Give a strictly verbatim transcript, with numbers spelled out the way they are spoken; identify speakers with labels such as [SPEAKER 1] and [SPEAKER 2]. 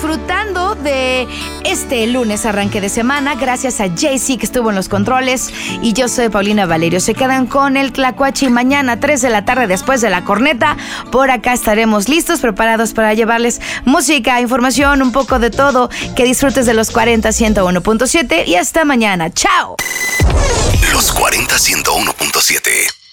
[SPEAKER 1] disfrutando de este lunes arranque de semana. Gracias a Jaycee que estuvo en los controles. Y yo soy Paulina Valerio. Se quedan con el Tlacuache mañana a tres de la tarde después de la corneta. Por acá estaremos listos, preparados para llevarles música, información, un poco de todo. Que disfrutes de los cuarenta ciento uno punto siete y hasta mañana. ¡Chao!
[SPEAKER 2] Los cuarenta ciento uno punto siete.